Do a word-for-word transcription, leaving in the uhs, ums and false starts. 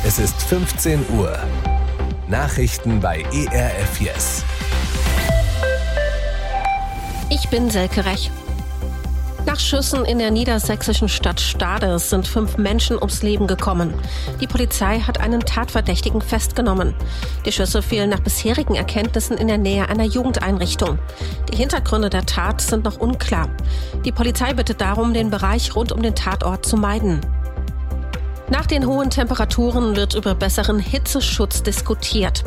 Es ist fünfzehn Uhr. Nachrichten bei E R F Yes. Ich bin Selke Rech. Nach Schüssen in der niedersächsischen Stadt Stade sind fünf Menschen ums Leben gekommen. Die Polizei hat einen Tatverdächtigen festgenommen. Die Schüsse fielen nach bisherigen Erkenntnissen in der Nähe einer Jugendeinrichtung. Die Hintergründe der Tat sind noch unklar. Die Polizei bittet darum, den Bereich rund um den Tatort zu meiden. Nach den hohen Temperaturen wird über besseren Hitzeschutz diskutiert.